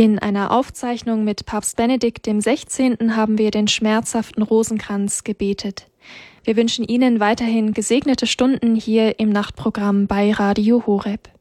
In einer Aufzeichnung mit Papst Benedikt XVI. Haben wir den schmerzhaften Rosenkranz gebetet. Wir wünschen Ihnen weiterhin gesegnete Stunden hier im Nachtprogramm bei Radio Horeb.